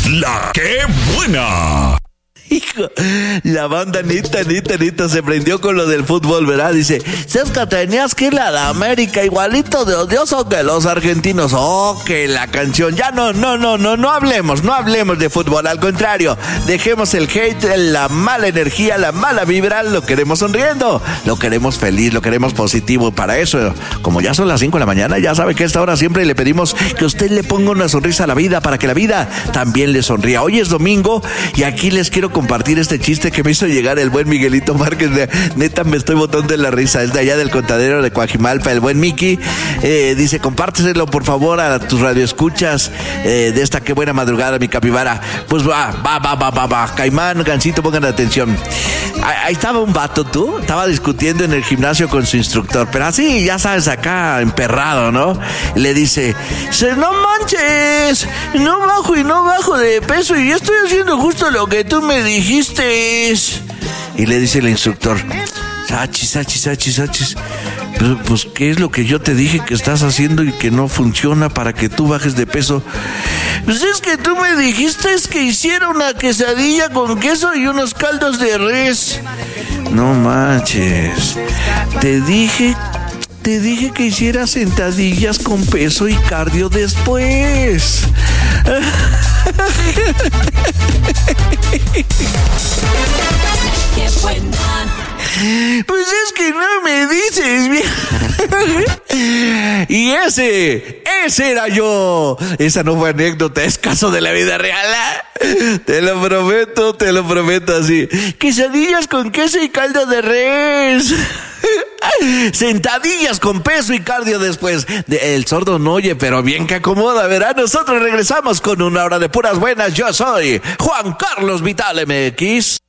La que buena. Hijo, la banda neta se prendió con lo del fútbol, ¿verdad? Dice, si es que tenías que ir a la América igualito de odioso que los argentinos. Oh, que la canción. Ya no hablemos de fútbol. Al contrario, dejemos el hate, la mala energía, la mala vibra. Lo queremos sonriendo, lo queremos feliz, lo queremos positivo. Para eso, como ya son las 5 de la mañana, ya sabe que a esta hora siempre le pedimos que usted le ponga una sonrisa a la vida para que la vida también le sonría. Hoy es domingo y aquí les quiero compartir este chiste que me hizo llegar el buen Miguelito Márquez. Neta, me estoy botando de la risa. Es de allá del Contadero de Coajimalpa, el buen Miki. Dice, compárteselo por favor a tus radioescuchas de esta qué buena madrugada, mi capibara. Pues va. Caimán, Gancito, pongan atención. Ahí estaba un vato, estaba discutiendo en el gimnasio con su instructor, pero así, ya sabes, acá emperrado, ¿no? Le dice, no manches, no bajo de peso y estoy haciendo justo lo que tú me dijiste. Y le dice el instructor, Sachis, pues ¿qué es lo que yo te dije que estás haciendo y que no funciona para que tú bajes de peso? Pues es que tú me dijiste que hiciera una quesadilla con queso y unos caldos de res. No manches, te dije que hiciera sentadillas con peso y cardio después. ¡Qué buena! Pues es que no me dices bien. Y ese era yo. Esa no fue anécdota, es caso de la vida real. Te lo prometo así. Quesadillas con queso y caldo de res. Sentadillas con peso y cardio después. El sordo no oye, pero bien que acomoda, ¿verdad? Nosotros regresamos con una hora de puras buenas. Yo soy Juan Carlos Vital MX.